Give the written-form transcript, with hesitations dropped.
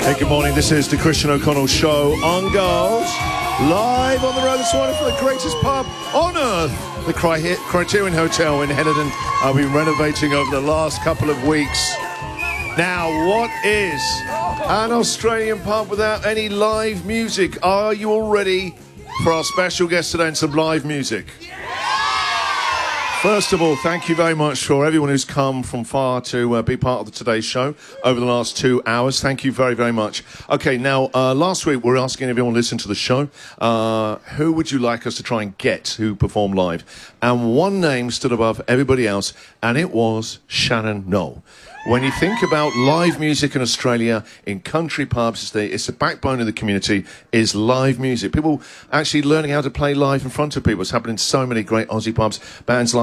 Hey, good morning. This is the Christian O'Connell Show on Girls, live on the road this morning from the greatest pub on earth, the Criterion Hotel in Henerton. I've been renovating over the last couple of weeks. Now, what is an Australian pub without any live music? Are you all ready for our special guest today and some live music? First of all, thank you very much for everyone who's come from far to be part of the Today Show over the last 2 hours. Thank you very, very much. Okay, now, last week we were asking everyone to listen to the show, who would you like us to try and get who performed live? And one name stood above everybody else, and it was Shannon Noll. When you think about live music in Australia, in country pubs, it's the backbone of the community, is live music. People actually learning how to play live in front of people. It's happening in so many great Aussie pubs. Bands like